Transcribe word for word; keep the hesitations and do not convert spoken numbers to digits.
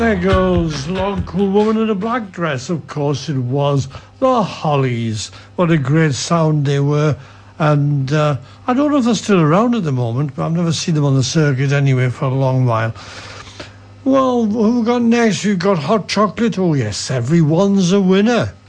There goes Long Cool Woman in a Black Dress. Of course it was. The Hollies. What a great sound they were. And uh, I don't know if they're still around at the moment, but I've never seen them on the circuit anyway for a long while. Well, who we got next? We've got Hot Chocolate. Oh, yes, everyone's a winner.